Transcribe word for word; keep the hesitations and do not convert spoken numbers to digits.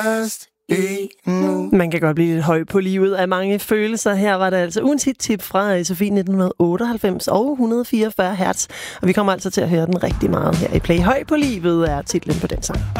Man kan godt blive lidt høj på livet af mange følelser. Her var det altså ugens hit-tip fra Sofie nitten otteoghalvfems og et hundrede og fireogfyrre hertz. Og vi kommer altså til at høre den rigtig meget her i Play. Høj på livet er titlen på den sang.